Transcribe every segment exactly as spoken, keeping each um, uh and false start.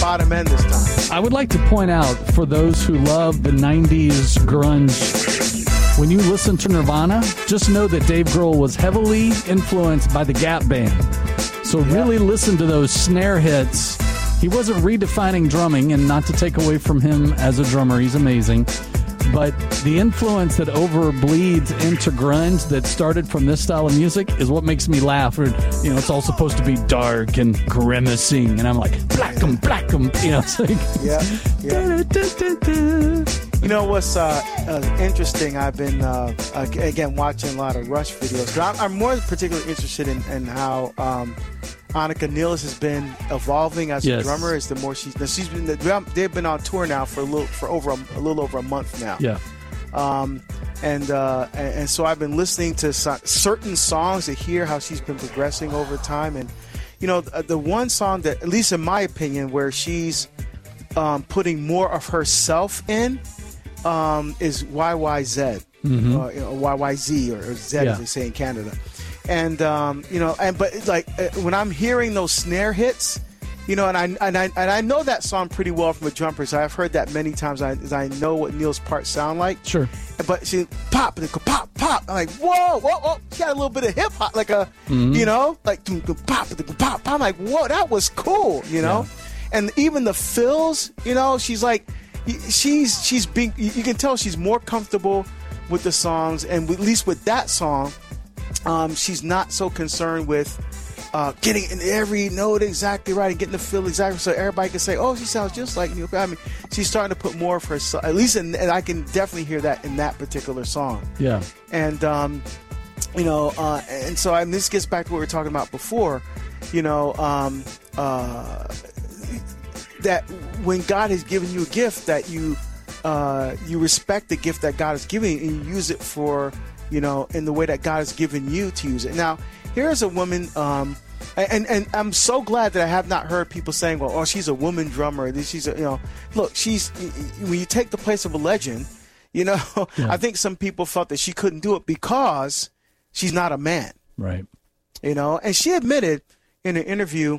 bottom end this time. I would like to point out, for those who love the nineties grunge, when you listen to Nirvana, just know that Dave Grohl was heavily influenced by the Gap Band. So yeah. really listen to those snare hits. He wasn't redefining drumming, and not to take away from him as a drummer, he's amazing. But the influence that overbleeds into grunge that started from this style of music is what makes me laugh. Or, you know, it's all supposed to be dark and grimacing, and I'm like, blackum, blackum. You know, it's like, yeah, yeah. Da, da, da, da. You know what's uh, uh, interesting? I've been uh, uh, again watching a lot of Rush videos. I'm, I'm more particularly interested in, in how um, Annika Nils has been evolving as yes. a drummer. As the more she's she's been, they've been on tour now for a little for over a, a little over a month now. Yeah. Um, and, uh, and and so I've been listening to so, certain songs to hear how she's been progressing over time. And you know, the, the one song that, at least in my opinion, where she's um, putting more of herself in um, is Y Y Z, mm-hmm. uh, you know, Y Y Z or, or Z yeah. as they say in Canada. And um, you know, and but it's like uh, when I'm hearing those snare hits, you know, and I and I and I know that song pretty well from a drummer. So I've heard that many times. I I know what Neil's parts sound like. Sure. But she pop, pop, pop. I'm like, whoa, whoa, whoa. She got a little bit of hip hop, like a, mm-hmm. you know, like pop, pop, pop. I'm like, whoa, that was cool, you know. Yeah. And even the fills, you know, she's like, she's she's being. You can tell she's more comfortable with the songs, and at least with that song. Um, she's not so concerned with uh, getting in every note exactly right and getting the feel exactly so everybody can say, oh, she sounds just like Neil. I mean, she's starting to put more of her, at least, in, and I can definitely hear that in that particular song. Yeah. And, um, you know, uh, and so I mean, this gets back to what we were talking about before, you know, um, uh, that when God has given you a gift, that you uh, you respect the gift that God has given you and you use it for, you know, in the way that God has given you to use it. Now, here's a woman, um, and, and I'm so glad that I have not heard people saying, well, oh, she's a woman drummer. She's a, you know, look, she's, when you take the place of a legend, you know, yeah. I think some people felt that she couldn't do it because she's not a man. Right. You know, and she admitted in an interview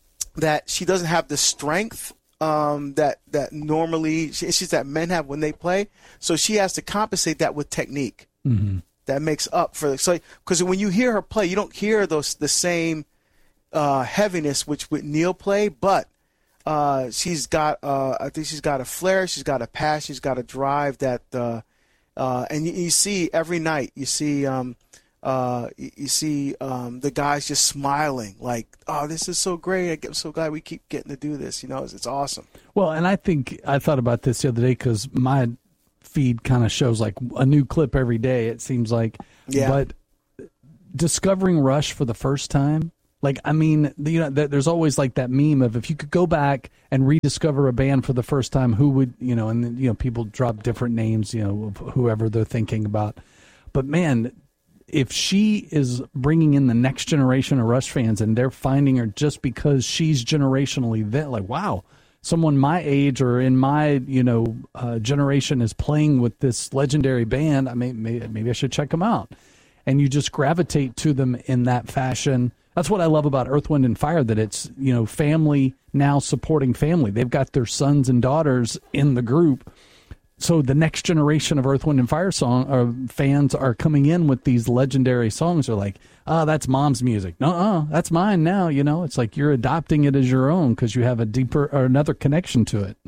that she doesn't have the strength um, that, that normally, she, she's that men have when they play. So she has to compensate that with technique. Mm-hmm. That makes up for it. So, because when you hear her play, you don't hear those the same uh, heaviness which with Neil play, but uh, she's got uh, I think she's got a flair, she's got a passion, she's got a drive that, uh, uh, and you, you see every night you see um, uh, you, you see um, the guys just smiling like, oh, this is so great! I'm so glad we keep getting to do this. You know, it's, it's awesome. Well, and I think I thought about this the other day because my feed kind of shows like a new clip every day, it seems like. Yeah. But discovering Rush for the first time, like, I mean, you know, there's always like that meme of if you could go back and rediscover a band for the first time, who would, you know, and, you know, people drop different names, you know, of whoever they're thinking about. But man, if she is bringing in the next generation of Rush fans and they're finding her just because she's generationally there, like, wow, someone my age or in my, you know, uh, generation is playing with this legendary band. I may, may, maybe I should check them out. And you just gravitate to them in that fashion. That's what I love about Earth, Wind, and Fire, that it's, you know, family now supporting family. They've got their sons and daughters in the group. So the next generation of Earth, Wind, and Fire song uh, fans are coming in with these legendary songs. They're like, oh, that's mom's music. No, that's mine now. You know, it's like you're adopting it as your own because you have a deeper or another connection to it.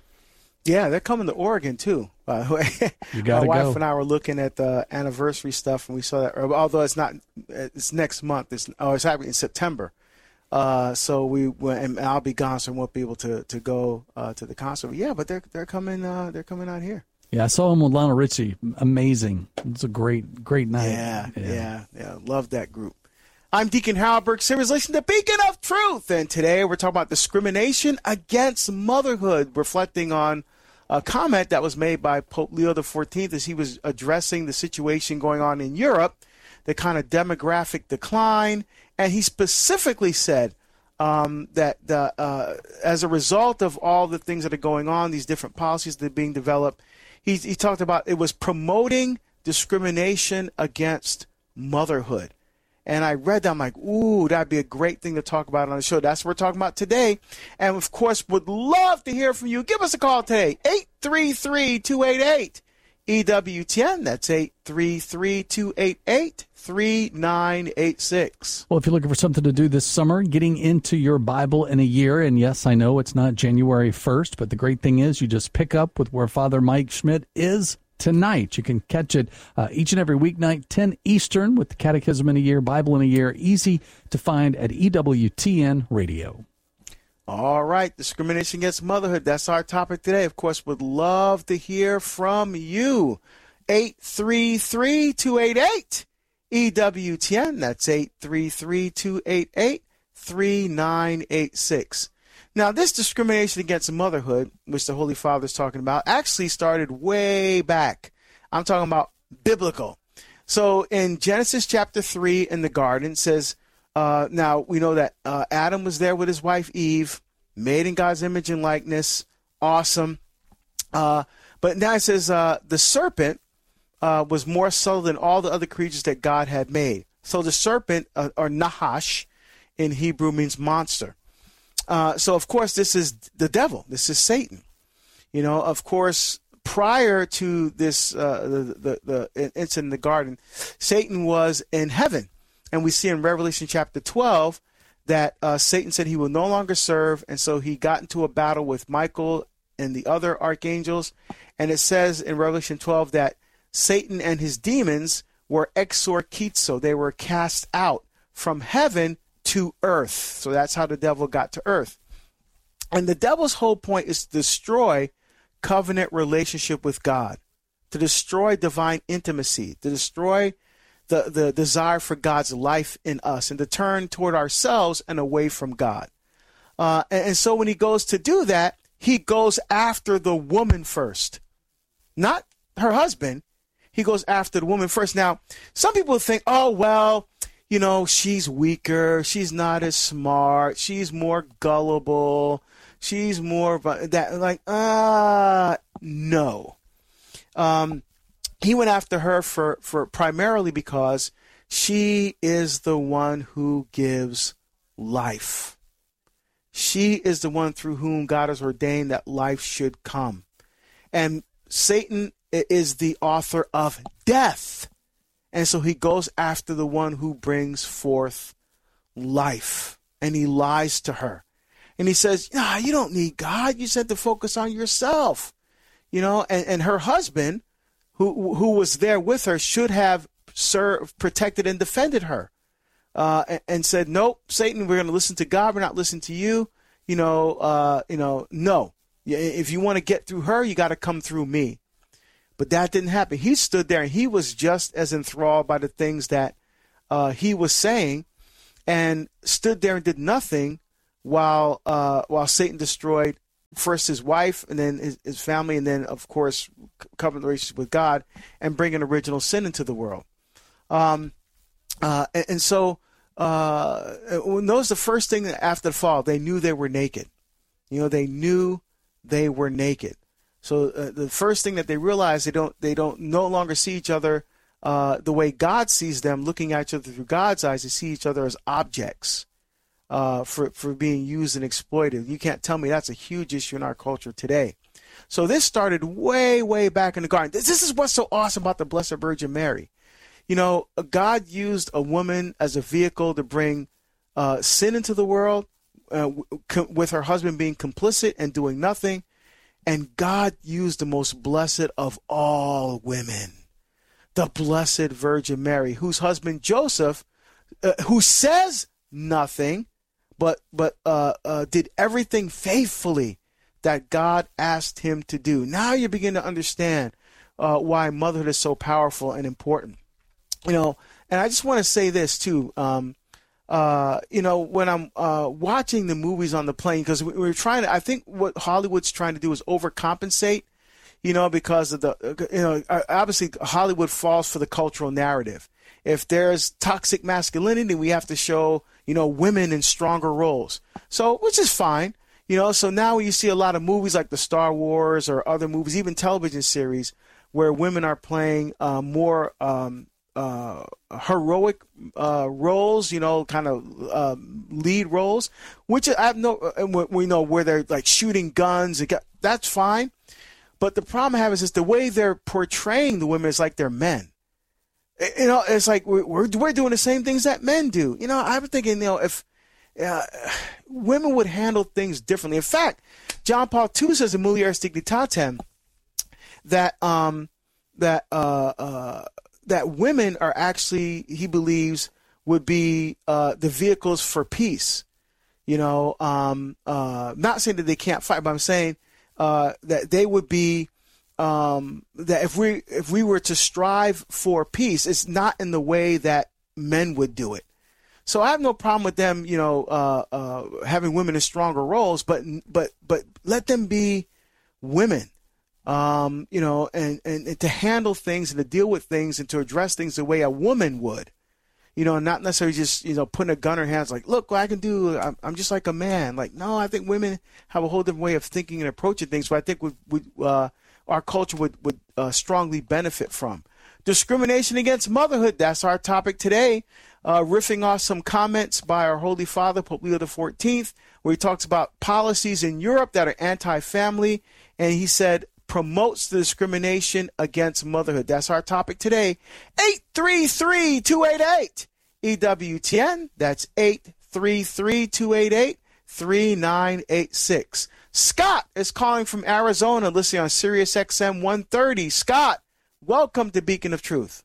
Yeah, they're coming to Oregon too. Uh, you gotta My wife go. and I were looking at the anniversary stuff, and we saw that. Although it's not, it's next month. It's oh, it's happening in September. Uh, so we went, and I'll be gone, so I won't be able to to go uh, to the concert. But yeah, but they're they're coming. Uh, they're coming out here. Yeah, I saw him with Lionel Richie. Amazing. It's a great, great night. Yeah, yeah, yeah. yeah. Love that group. I'm Deacon Harold Burke Simmons, listening to Beacon of Truth, and today we're talking about discrimination against motherhood, reflecting on a comment that was made by Pope Leo the fourteenth as he was addressing the situation going on in Europe, the kind of demographic decline. And he specifically said um, that the, uh, as a result of all the things that are going on, these different policies that are being developed, he, he talked about it was promoting discrimination against motherhood. And I read that. I'm like, ooh, that'd be a great thing to talk about on the show. That's what we're talking about today. And, of course, would love to hear from you. Give us a call today, eight three three, two eight eight, E W T N. That's eight three three, two eight eight, three nine eight six. Well, if you're looking for something to do this summer, getting into your Bible in a year, and yes, I know it's not January first, but the great thing is you just pick up with where Father Mike Schmidt is tonight. You can catch it uh, each and every weeknight, ten Eastern, with the Catechism in a Year, Bible in a Year, easy to find at E W T N Radio. All right, discrimination against motherhood. That's our topic today. Of course, would love to hear from you. eight three three, two eight eight, E W T N. That's eight three three, two eight eight, three nine eight six. Now, this discrimination against motherhood, which the Holy Father is talking about, actually started way back. I'm talking about biblical. So in Genesis chapter three in the garden, it says, uh, now we know that uh, Adam was there with his wife Eve, made in God's image and likeness. Awesome. Uh, but now it says uh, the serpent uh, was more subtle than all the other creatures that God had made. So the serpent, uh, or Nahash in Hebrew, means monster. Uh, so, of course, this is the devil. This is Satan. You know, of course, prior to this, uh, the, the, the incident in the garden, Satan was in heaven. And we see in Revelation chapter twelve that uh, Satan said he will no longer serve. And so he got into a battle with Michael and the other archangels. And it says in Revelation twelve that Satan and his demons were exorchizo. They were cast out from heaven to earth. So that's how the devil got to earth. And the devil's whole point is to destroy covenant relationship with God, to destroy divine intimacy, to destroy the, the desire for God's life in us, and to turn toward ourselves and away from God. Uh, and, and so when he goes to do that, he goes after the woman first, not her husband. He goes after the woman first. Now, some people think, oh, well, you know, she's weaker. She's not as smart. She's more gullible. She's more that like, ah, uh, no. Um, he went after her for, for primarily because she is the one who gives life. She is the one through whom God has ordained that life should come. And Satan is the author of death. And so he goes after the one who brings forth life, and he lies to her. And he says, nah, you don't need God. You said to focus on yourself. You know, and, and her husband, who who was there with her, should have served, protected, and defended her. Uh, and, and said, nope, Satan, we're going to listen to God. We're not listening to you. You know, uh, you know, no. If you want to get through her, you got to come through me. But that didn't happen. He stood there and he was just as enthralled by the things that uh, he was saying, and stood there and did nothing while uh, while Satan destroyed first his wife and then his, his family, and then, of course, covenant relationship with God, and bringing original sin into the world. Um, uh, and, and so uh, when those the first thing after the fall, they knew they were naked. You know, they knew they were naked. So uh, the first thing that they realize, they don't they don't no longer see each other uh, the way God sees them, looking at each other through God's eyes. They see each other as objects uh, for for being used and exploited. You can't tell me that's a huge issue in our culture today. So this started way way back in the garden. This, this is what's so awesome about the Blessed Virgin Mary. You know, God used a woman as a vehicle to bring uh, sin into the world, uh, w- with her husband being complicit and doing nothing. And God used the most blessed of all women, the Blessed Virgin Mary, whose husband Joseph, uh, who says nothing, but but uh, uh, did everything faithfully that God asked him to do. Now you begin to understand uh, why motherhood is so powerful and important. You know, and I just want to say this too. Um, Uh, you know, when I'm uh, watching the movies on the plane, because we, we're trying to, I think what Hollywood's trying to do is overcompensate, you know, because of the, you know, obviously Hollywood falls for the cultural narrative. If there's toxic masculinity, we have to show, you know, women in stronger roles. So, which is fine, you know. So now you see a lot of movies like the Star Wars or other movies, even television series, where women are playing uh, more um, uh, heroic uh, roles, you know, kind of uh, lead roles, which I have no, we know where they're like shooting guns. And that's fine. But the problem I have is, is the way they're portraying the women is like they're men. You know, it's like we're, we're, we're doing the same things that men do. You know, I was thinking, you know, if uh, women would handle things differently. In fact, John Paul the Second says in Mulieris Dignitatem that um, that uh, uh, that women are actually, he believes, would be uh, the vehicles for peace. You know, um, uh, not saying that they can't fight, but I'm saying uh, that they would be. Um, that if we if we were to strive for peace, it's not in the way that men would do it. So I have no problem with them, you know, uh, uh, having women in stronger roles, but but but let them be women, um, you know, and, and, and to handle things and to deal with things and to address things the way a woman would, you know, not necessarily just, you know, putting a gun in her hands like, look what I can do. I'm, I'm just like a man. Like, no, I think women have a whole different way of thinking and approaching things. But I think we we uh, our culture would, would uh, strongly benefit from. Discrimination against motherhood, that's our topic today. Uh, riffing off some comments by our Holy Father, Pope Leo the fourteenth, where he talks about policies in Europe that are anti-family, and he said promotes the discrimination against motherhood. That's our topic today. eight three three, two eight eight, E W T N. That's eight three three, two eight eight, three nine eight six. Scott is calling from Arizona, listening on Sirius X M one thirty. Scott, welcome to Beacon of Truth.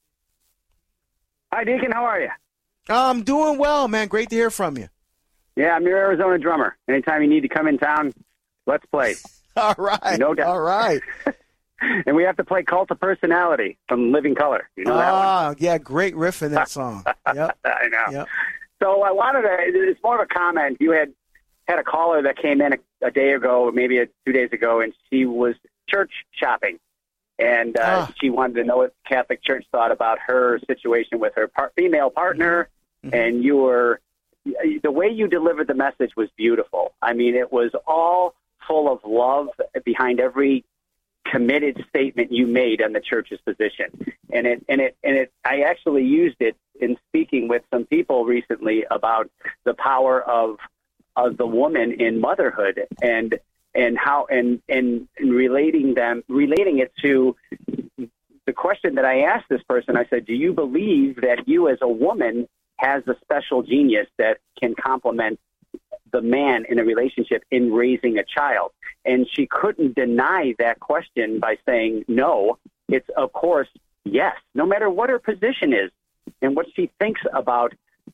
Hi, Deacon. How are you? I'm doing well, man. Great to hear from you. Yeah, I'm your Arizona drummer. Anytime you need to come in town, let's play. All right. No doubt. All right. And we have to play Cult of Personality from Living Color. You know that ah, one? Yeah, great riff in that song. Yep. I know. Yep. So I wanted to, it's more of a comment. You had had a caller that came in a, a day ago, maybe a, two days ago, and she was church shopping. And uh, ah. she wanted to know what the Catholic Church thought about her situation with her par- female partner. Mm-hmm. And you were, the way you delivered the message was beautiful. I mean, it was all full of love behind every committed statement you made on the church's position. And it, and it, and it, I actually used it in speaking with some people recently about the power of, of the woman in motherhood and, and how, and, and, and relating them, relating it to the question that I asked this person. I said, do you believe that you as a woman has a special genius that can complement the man in a relationship in raising a child? And she couldn't deny that question by saying, no, it's of course, yes, no matter what her position is and what she thinks about,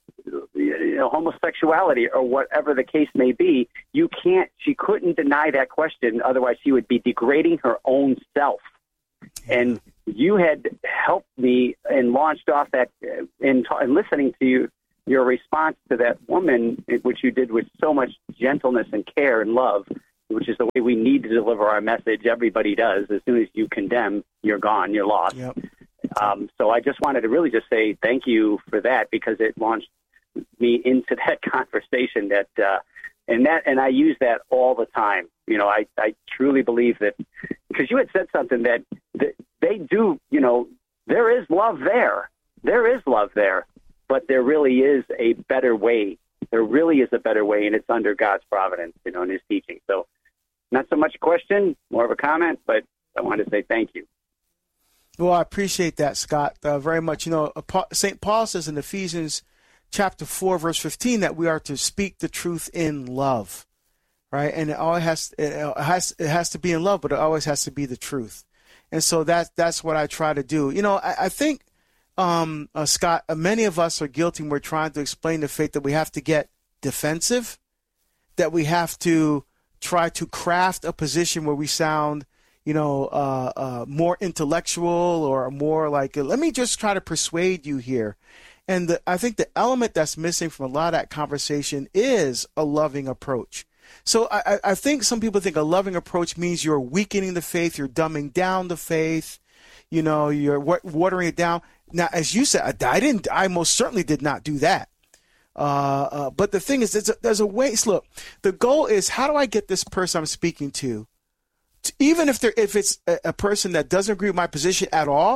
you know, homosexuality or whatever the case may be, you can't, she couldn't deny that question. Otherwise she would be degrading her own self. And you had helped me and launched off that in, in listening to you, your response to that woman, which you did with so much gentleness and care and love, which is the way we need to deliver our message. Everybody does. As soon as you condemn, you're gone, you're lost. Yep. Um, so I just wanted to really just say thank you for that, because it launched me into that conversation that, uh, and that, and I use that all the time. You know, I, I truly believe that, because you had said something that, that they do, you know, there is love there. There is love there, but there really is a better way. There really is a better way, and it's under God's providence, you know, in his teaching. So not so much a question, more of a comment, but I wanted to say thank you. Well, I appreciate that, Scott, uh, very much. You know, Saint Paul says in Ephesians chapter four, verse fifteen, that we are to speak the truth in love, right? And it always has, it has, it has to be in love, but it always has to be the truth. And so that, that's what I try to do. You know, I, I think, um, uh, Scott, uh, many of us are guilty when we're trying to explain the faith, that we have to get defensive, that we have to try to craft a position where we sound, you know, uh, uh, more intellectual or more like, let me just try to persuade you here. And the, I think the element that's missing from a lot of that conversation is a loving approach. So I, I think some people think a loving approach means you're weakening the faith, you're dumbing down the faith, you know, you're watering it down. Now, as you said, I didn't, I most certainly did not do that. Uh, uh, but the thing is, there's a, there's a way. Look, the goal is, how do I get this person I'm speaking to, to even if they're, if it's a, a person that doesn't agree with my position at all,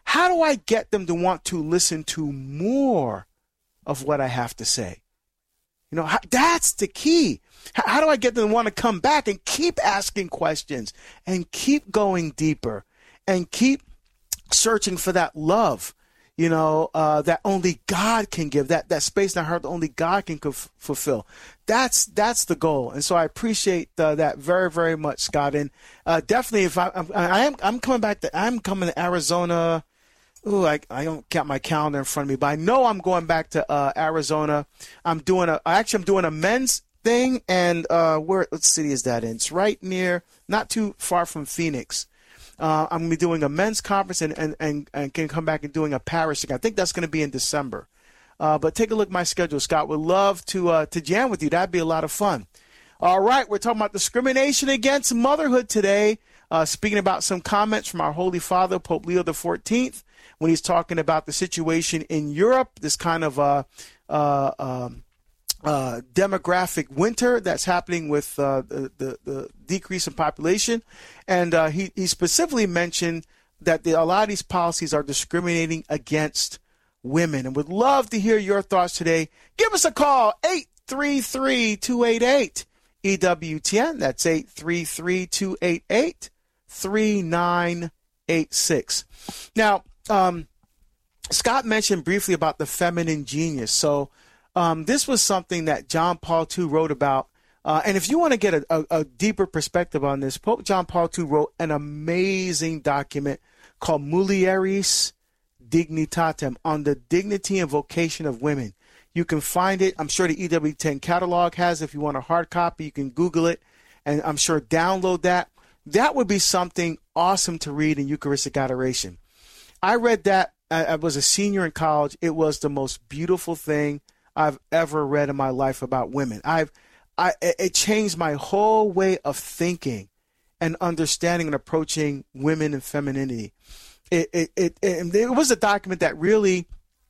How do I get them to want to listen to more of what I have to say? You know, how, that's the key. How, how do I get them to want to come back and keep asking questions and keep going deeper and keep searching for that love, you know, uh, that only God can give, that, that space in our heart that only God can f- fulfill. That's that's the goal. And so I appreciate uh, that very, very much, Scott. And uh, definitely, if I, I, I am I'm coming back to, I'm coming to Arizona. Ooh, I, I don't got my calendar in front of me, but I know I'm going back to uh, Arizona. I'm doing a, actually I'm doing a men's thing. And uh, where, what city is that in? It's right near, not too far from Phoenix. Uh, I'm going to be doing a men's conference and, and, and, and can come back and doing a parish thing. I think that's going to be in December. Uh, but take a look at my schedule, Scott. Would love to uh, to jam with you. That'd be a lot of fun. All right, we're talking about discrimination against motherhood today. Uh, speaking about some comments from our Holy Father, Pope Leo the fourteenth, when he's talking about the situation in Europe, this kind of uh, uh, um, uh, demographic winter that's happening with uh, the, the, the decrease in population. And uh, he, he specifically mentioned that the, a lot of these policies are discriminating against women, and would love to hear your thoughts today. Give us a call, eight three three, two eight eight, E W T N. That's eight three three, two eight eight, three nine eight six. Now, um, Scott mentioned briefly about the feminine genius. So um, this was something that John Paul the Second wrote about. Uh, and if you want to get a, a, a deeper perspective on this, Pope John Paul the Second wrote an amazing document called Mulieris Dignitatem, on the dignity and vocation of women. You can find it. I'm sure the E W ten catalog has. If you want a hard copy, you can Google it, and I'm sure download that. That would be something awesome to read in Eucharistic adoration. I read that. I was a senior in college. It was the most beautiful thing I've ever read in my life about women. I've, I, it changed my whole way of thinking and understanding and approaching women and femininity. It, it, it, it, it was a document that really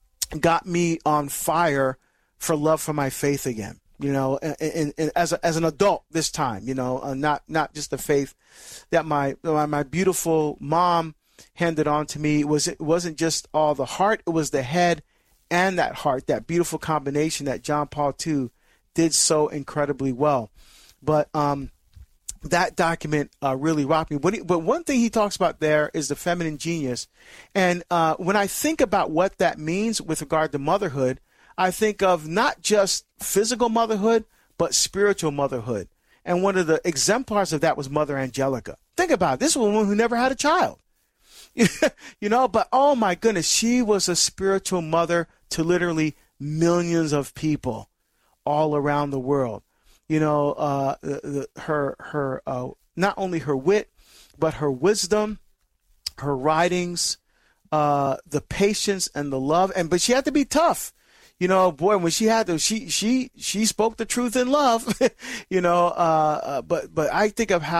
got me on fire for love for my faith again, you know, and, and, and as a, as an adult this time, you know, uh, not not just the faith that my my beautiful mom handed on to me. It was it wasn't just all the heart, it was the head and that heart, that beautiful combination that John Paul the Second did so incredibly well. But um. That document uh, really rocked me. But, he, but one thing he talks about there is the feminine genius. And uh, when I think about what that means with regard to motherhood, I think of not just physical motherhood, but spiritual motherhood. And one of the exemplars of that was Mother Angelica. Think about it. This was a woman who never had a child. You know, but oh my goodness, she was a spiritual mother to literally millions of people all around the world. You know, uh, the, the, her her uh, not only her wit, but her wisdom, her writings, uh, the patience and the love, and but she had to be tough. You know, boy, when she had to, she she she spoke the truth in love. You know, uh, uh, but but I think of how